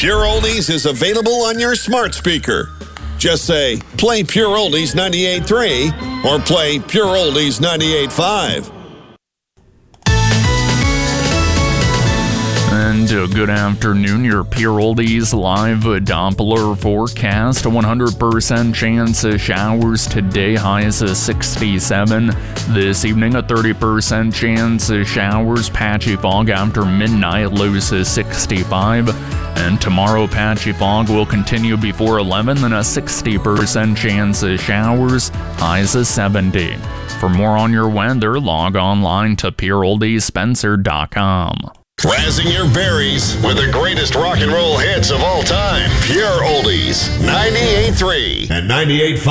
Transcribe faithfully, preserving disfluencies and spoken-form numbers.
Pure Oldies is available on your smart speaker. Just say, play Pure Oldies ninety-eight point three or play Pure Oldies ninety-eight point five. And uh, good afternoon, your Pure Oldies live Doppler forecast. A one hundred percent chance of showers today, highs of sixty-seven. This evening, a thirty percent chance of showers, patchy fog after midnight, lows of sixty-five. And tomorrow, patchy fog will continue before eleven, then a sixty percent chance of showers, highs of seventy. For more on your weather, log online to pure oldies spencer dot com. Razzing your berries with the greatest rock and roll hits of all time. Pure Oldies ninety-eight point three and ninety-eight point five.